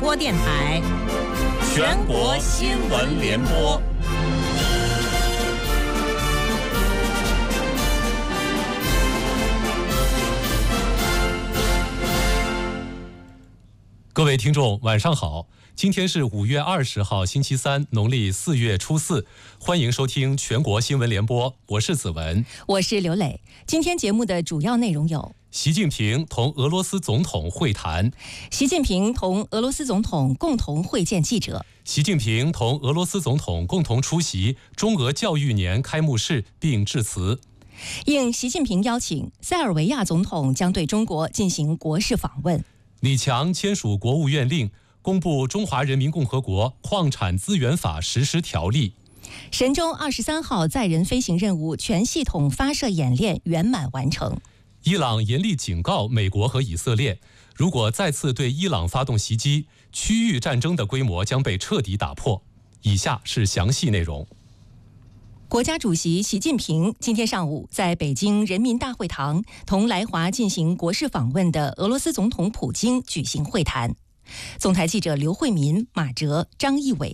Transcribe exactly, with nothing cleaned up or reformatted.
播电台，全国新闻联播。 各位听众，晚上好！今天是五月二十号，星期三，农历四月初四。欢迎收听全国新闻联播，我是子文， 我是刘磊。今天节目的主要内容有： 习近平同俄罗斯总统会谈； 习近平同俄罗斯总统共同会见记者； 习近平同俄罗斯总统共同出席中俄教育年开幕式并致辞。 应习近平邀请，塞尔维亚总统将对中国进行国事访问。 李强签署国务院令，公布《中华人民共和国矿产资源法实施条例》。 神舟二十三号载人飞行任务全系统发射演练圆满完成。 伊朗严厉警告美国和以色列，如果再次对伊朗发动袭击，区域战争的规模将被彻底打破。以下是详细内容。 国家主席习近平今天上午在北京人民大会堂同来华进行国事访问的俄罗斯总统普京举行会谈。总台记者刘慧民、马哲、张义伟